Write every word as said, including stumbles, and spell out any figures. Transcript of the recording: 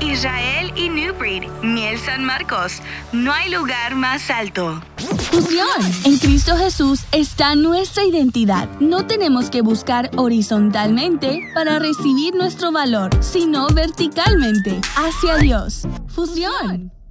Israel y New Breed, Miel San Marcos. No hay lugar más alto. Fusión. En Cristo Jesús está nuestra identidad. No tenemos que buscar horizontalmente para recibir nuestro valor, sino verticalmente, hacia Dios. Fusión.